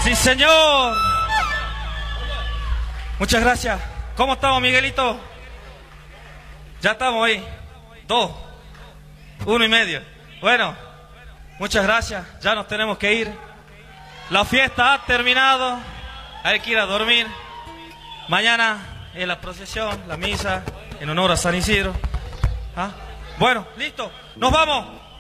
Sí, señor. Muchas gracias. ¿Cómo estamos, Miguelito? Ya estamos ahí. 2, 1,5. Bueno, muchas gracias. Ya nos tenemos que ir. La fiesta ha terminado. Hay que ir a dormir. Mañana es la procesión, la misa, en honor a San Isidro. ¿Ah? Bueno, listo. Nos vamos.